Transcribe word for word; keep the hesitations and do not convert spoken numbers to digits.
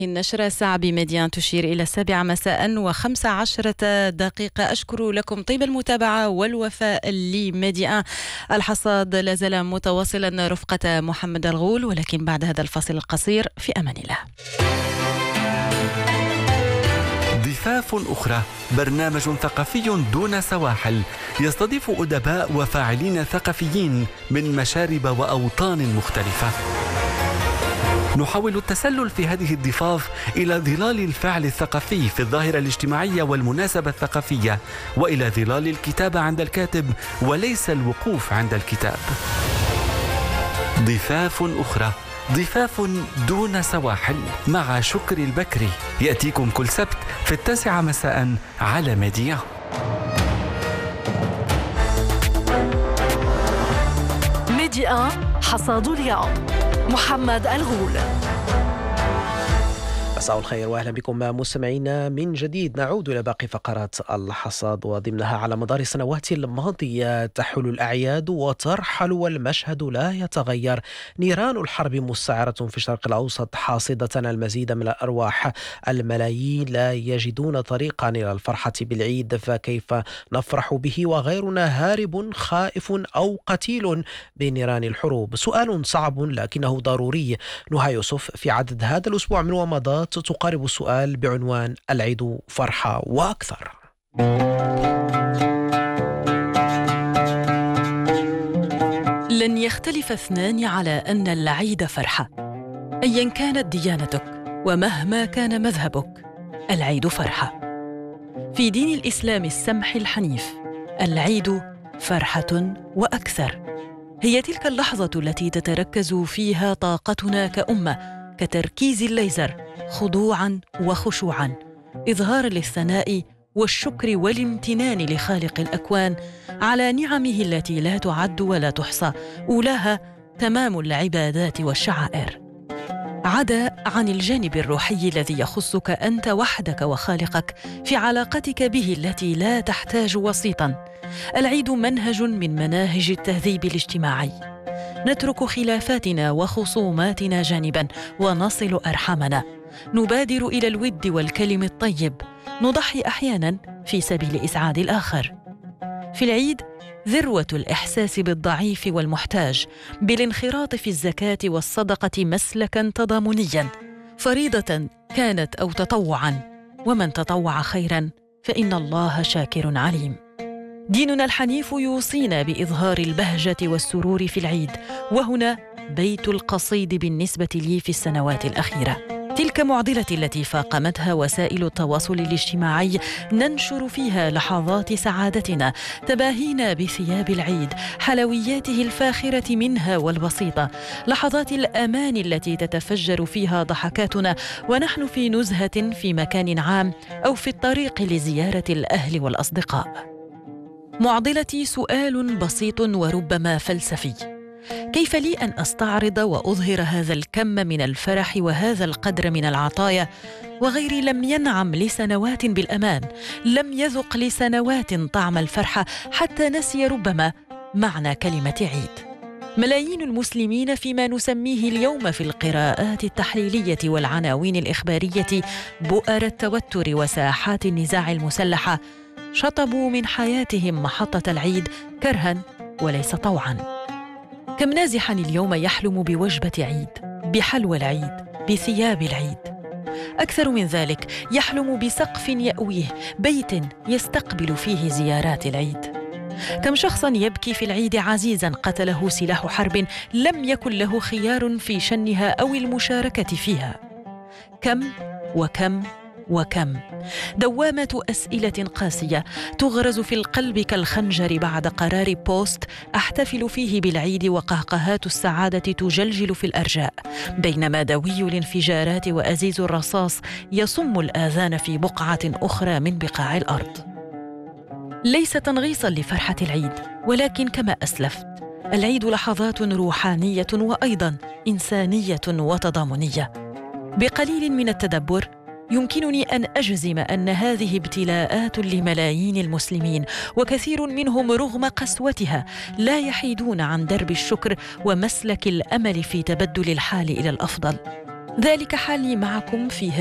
النشرة الساعة بميديان تشير إلى السابعة مساء وخمس عشرة دقيقة. أشكر لكم طيب المتابعة والوفاء لميديان. الحصاد لازال متواصلا رفقة محمد الغول، ولكن بعد هذا الفاصل القصير في أمان الله. ضفاف أخرى، برنامج ثقافي دون سواحل يستضيف أدباء وفاعلين ثقافيين من مشارب وأوطان مختلفة. نحاول التسلل في هذه الضفاف إلى ظلال الفعل الثقافي في الظاهرة الاجتماعية والمناسبة الثقافية، وإلى ظلال الكتابة عند الكاتب وليس الوقوف عند الكتاب. ضفاف أخرى، ضفاف دون سواحل، مع شكري البكري، يأتيكم كل سبت في التاسعة مساء على ميديان. ميديان حصاد اليوم، محمد الغول. مساء الخير واهلا بكم مستمعينا من جديد. نعود الى باقي فقرات الحصاد وضمنها على مدار السنوات الماضيه تحل الاعياد وترحل والمشهد لا يتغير. نيران الحرب مستعره في الشرق الاوسط حاصده المزيد من الارواح. الملايين لا يجدون طريقا الى الفرحه بالعيد، فكيف نفرح به وغيرنا هارب خائف او قتيل بنيران الحروب؟ سؤال صعب لكنه ضروري. نهى يوسف في عدد هذا الاسبوع من ومضات تقارب السؤال بعنوان العيد فرحة وأكثر. لن يختلف اثنان على أن العيد فرحة، أيا كانت ديانتك ومهما كان مذهبك، العيد فرحة. في دين الإسلام السمح الحنيف، العيد فرحة وأكثر. هي تلك اللحظة التي تتركز فيها طاقتنا كأمة كتركيز الليزر، خضوعاً وخشوعاً، إظهاراً للثناء والشكر والامتنان لخالق الأكوان على نعمه التي لا تعد ولا تحصى، أولاها تمام العبادات والشعائر. عدا عن الجانب الروحي الذي يخصك أنت وحدك وخالقك في علاقتك به التي لا تحتاج وسيطاً، العيد منهج من مناهج التهذيب الاجتماعي. نترك خلافاتنا وخصوماتنا جانباً ونصل أرحامنا، نبادر إلى الود والكلم الطيب، نضحي أحياناً في سبيل إسعاد الآخر. في العيد ذروة الإحساس بالضعيف والمحتاج، بالانخراط في الزكاة والصدقة مسلكاً تضامنياً، فريضة كانت أو تطوعاً، ومن تطوع خيراً فإن الله شاكر عليم. ديننا الحنيف يوصينا بإظهار البهجة والسرور في العيد، وهنا بيت القصيد بالنسبة لي في السنوات الأخيرة. تلك معضلة التي فاقمتها وسائل التواصل الاجتماعي، ننشر فيها لحظات سعادتنا، تباهينا بثياب العيد، حلوياته الفاخرة منها والبسيطة، لحظات الأمان التي تتفجر فيها ضحكاتنا ونحن في نزهة في مكان عام أو في الطريق لزيارة الأهل والأصدقاء. معضلتي سؤال بسيط وربما فلسفي: كيف لي أن أستعرض وأظهر هذا الكم من الفرح وهذا القدر من العطايا وغيري لم ينعم لسنوات بالأمان، لم يذق لسنوات طعم الفرحة، حتى نسي ربما معنى كلمة عيد؟ ملايين المسلمين فيما نسميه اليوم في القراءات التحليلية والعناوين الإخبارية بؤر التوتر وساحات النزاع المسلحة شطبوا من حياتهم محطة العيد كرها وليس طوعا. كم نازحا اليوم يحلم بوجبة عيد، بحلوى العيد، بثياب العيد. أكثر من ذلك يحلم بسقف يأويه، بيت يستقبل فيه زيارات العيد. كم شخصا يبكي في العيد عزيزا قتله سلاح حرب لم يكن له خيار في شنها أو المشاركة فيها. كم وكم وكم دوامة أسئلة قاسية تغرز في القلب كالخنجر بعد قرار بوست أحتفل فيه بالعيد، وقهقهات السعادة تجلجل في الأرجاء، بينما دوي الانفجارات وأزيز الرصاص يصم الآذان في بقعة أخرى من بقاع الأرض. ليس تنغيصا لفرحة العيد، ولكن كما أسلفت، العيد لحظات روحانية وأيضا إنسانية وتضامنية. بقليل من التدبر يمكنني أن أجزم أن هذه ابتلاءات لملايين المسلمين، وكثير منهم رغم قسوتها لا يحيدون عن درب الشكر ومسلك الأمل في تبدل الحال إلى الأفضل. ذلك حالي معكم في